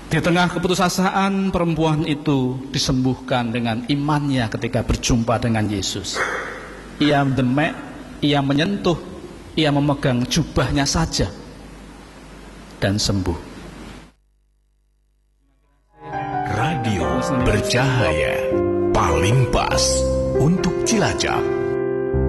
Di tengah keputusasaan, perempuan itu disembuhkan dengan imannya ketika berjumpa dengan Yesus. Ia mendemek, ia menyentuh, ia memegang jubahnya saja dan sembuh. Radio bercahaya paling pas untuk Cilacap.